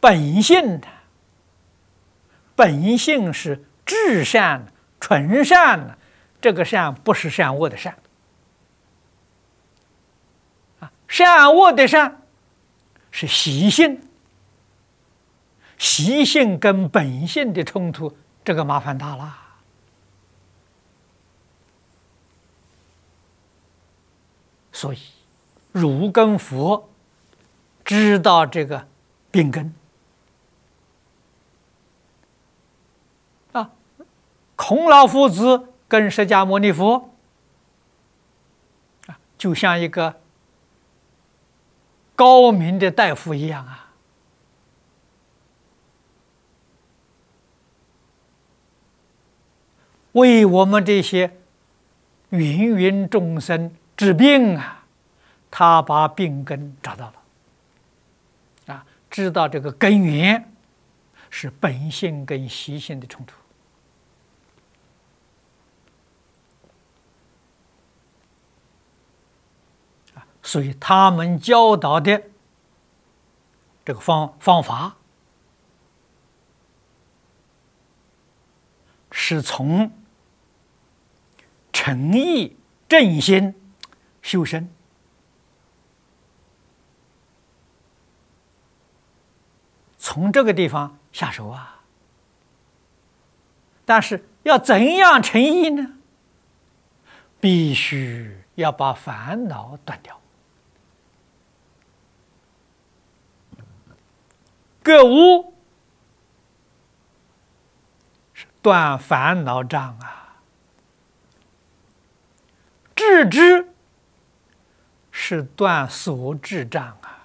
本性的，本性是至善、纯善的，这个善不是善恶的善。善恶的善是习性，习性跟本性的冲突，这个麻烦大了。所以，儒跟佛知道这个病根啊，孔老夫子跟释迦牟尼佛啊，就像一个高明的大夫一样啊，为我们这些芸芸众生治病啊，他把病根找到了啊，知道这个根源是本性跟习性的冲突啊，所以他们教导的这个方法是从诚意正心修身，从这个地方下手啊。但是要怎样诚意呢？必须要把烦恼断掉。格物是断烦恼障啊，致知是断所知障啊。